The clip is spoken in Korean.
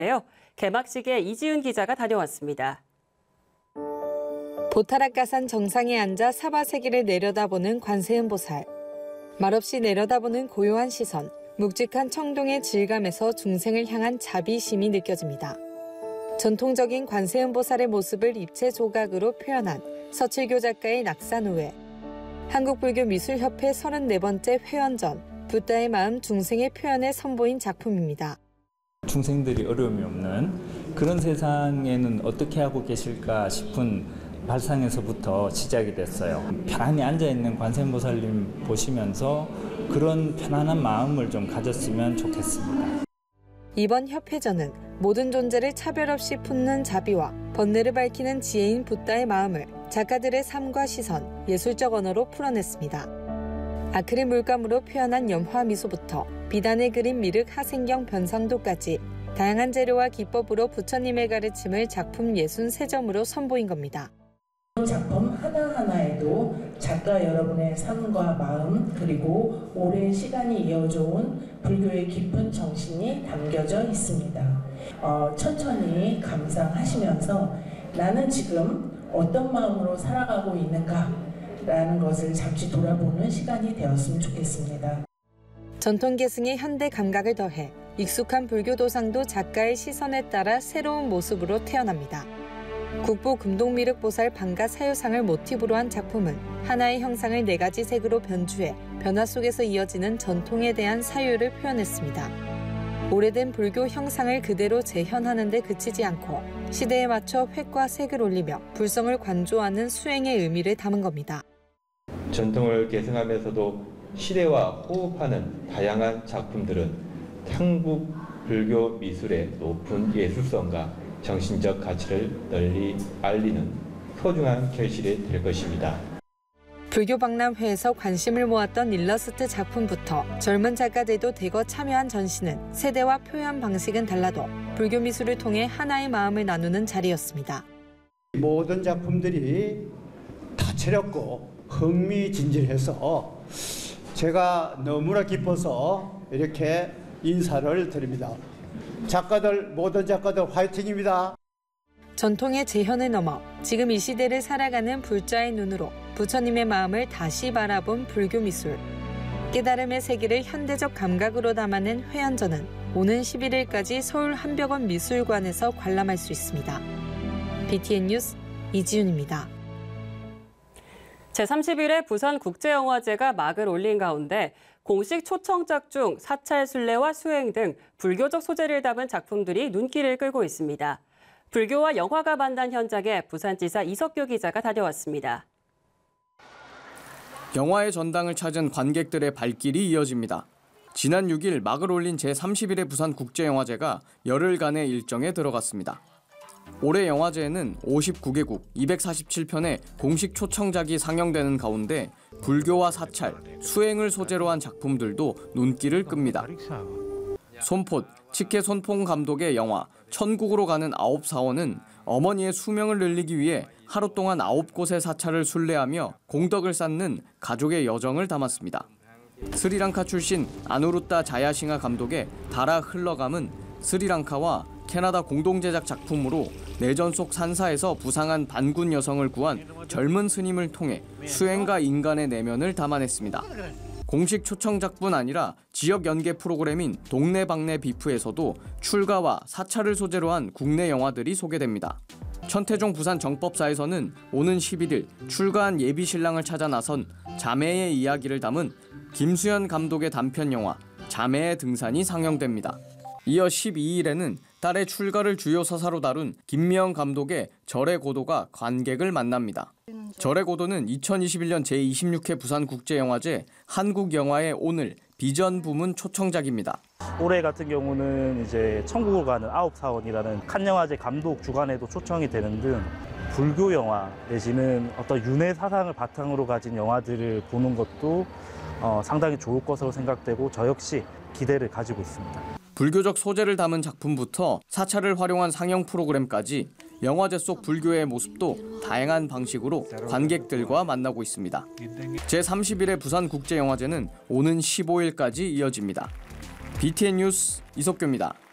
개막식에 이지은 기자가 다녀왔습니다. 보타락가산 정상에 앉아 사바세기를 내려다보는 관세음보살. 말없이 내려다보는 고요한 시선, 묵직한 청동의 질감에서 중생을 향한 자비심이 느껴집니다. 전통적인 관세음보살의 모습을 입체 조각으로 표현한 서칠교 작가의 낙산우회. 한국불교미술협회 34번째 회원전, 붓다의 마음 중생의 표현에 선보인 작품입니다. 중생들이 어려움이 없는 그런 세상에는 어떻게 하고 계실까 싶은 발상에서부터 시작이 됐어요. 편안히 앉아있는 관세음보살님 보시면서 그런 편안한 마음을 좀 가졌으면 좋겠습니다. 이번 협회전은 모든 존재를 차별 없이 품는 자비와 번뇌를 밝히는 지혜인 붓다의 마음을 작가들의 삶과 시선, 예술적 언어로 풀어냈습니다. 아크릴 물감으로 표현한 염화 미소부터 비단에 그린 미륵 하생경 변상도까지 다양한 재료와 기법으로 부처님의 가르침을 작품 63점으로 선보인 겁니다. 작품 하나하나에도 작가 여러분의 삶과 마음 그리고 오랜 시간이 이어져 온 불교의 깊은 정신이 담겨져 있습니다. 천천히 감상하시면서 나는 지금 어떤 마음으로 살아가고 있는가라는 것을 잠시 돌아보는 시간이 되었으면 좋겠습니다. 전통 계승의 현대 감각을 더해 익숙한 불교 도상도 작가의 시선에 따라 새로운 모습으로 태어납니다. 국보 금동미륵보살 방가 사유상을 모티브로 한 작품은 하나의 형상을 4가지 색으로 변주해 변화 속에서 이어지는 전통에 대한 사유를 표현했습니다. 오래된 불교 형상을 그대로 재현하는 데 그치지 않고 시대에 맞춰 획과 색을 올리며 불성을 관조하는 수행의 의미를 담은 겁니다. 전통을 계승하면서도 시대와 호흡하는 다양한 작품들은 한국 불교 미술의 높은 예술성과 정신적 가치를 널리 알리는 소중한 결실이 될 것입니다. 불교 박람회에서 관심을 모았던 일러스트 작품부터 젊은 작가들도 대거 참여한 전시는 세대와 표현 방식은 달라도 불교 미술을 통해 하나의 마음을 나누는 자리였습니다. 모든 작품들이 다채롭고 흥미진진해서 제가 너무나 기뻐서 이렇게 인사를 드립니다. 작가들, 모든 작가들 화이팅입니다. 전통의 재현을 넘어 지금 이 시대를 살아가는 불자의 눈으로 부처님의 마음을 다시 바라본 불교 미술. 깨달음의 세계를 현대적 감각으로 담아낸 회연전은 오는 11일까지 서울 한벽원 미술관에서 관람할 수 있습니다. BTN 뉴스 이지윤입니다. 제31회 부산국제영화제가 막을 올린 가운데 공식 초청작 중 사찰 순례와 수행 등 불교적 소재를 담은 작품들이 눈길을 끌고 있습니다. 불교와 영화가 만난 현장에 부산지사 이석규 기자가 다녀왔습니다. 영화의 전당을 찾은 관객들의 발길이 이어집니다. 지난 6일 막을 올린 제31회 부산국제영화제가 열흘간의 일정에 들어갔습니다. 올해 영화제에는 59개국 247편의 공식 초청작이 상영되는 가운데 불교와 사찰, 수행을 소재로 한 작품들도 눈길을 끕니다. 손폿, 치케 손퐁 감독의 영화 천국으로 가는 9사원은 어머니의 수명을 늘리기 위해 하루 동안 9곳의 사찰을 순례하며 공덕을 쌓는 가족의 여정을 담았습니다. 스리랑카 출신 아누루타 자야싱하 감독의 달아 흘러감은 스리랑카와 캐나다 공동제작 작품으로 내전 속 산사에서 부상한 반군 여성을 구한 젊은 스님을 통해 수행과 인간의 내면을 담아냈습니다. 공식 초청작뿐 아니라 지역 연계 프로그램인 동네방네 비프에서도 출가와 사찰을 소재로 한 국내 영화들이 소개됩니다. 천태종 부산 정법사에서는 오는 11일 출가한 예비 신랑을 찾아 나선 자매의 이야기를 담은 김수현 감독의 단편 영화 자매의 등산이 상영됩니다. 이어 12일에는 딸의 출가를 주요 서사로 다룬 김미영 감독의 절의 고도가 관객을 만납니다. 절의 고도는 2021년 제26회 부산국제영화제 한국영화의 오늘 비전 부문 초청작입니다. 올해 같은 경우는 이제 천국으로 가는 9사원이라는 칸 영화제 감독 주관에도 초청이 되는 등 불교 영화 내지는 어떤 윤회 사상을 바탕으로 가진 영화들을 보는 것도 상당히 좋을 것으로 생각되고 저 역시 기대를 가지고 있습니다. 불교적 소재를 담은 작품부터 사찰을 활용한 상영 프로그램까지 영화제 속 불교의 모습도 다양한 방식으로 관객들과 만나고 있습니다. 제31회 부산국제영화제는 오는 15일까지 이어집니다. BTN 뉴스 이석규입니다.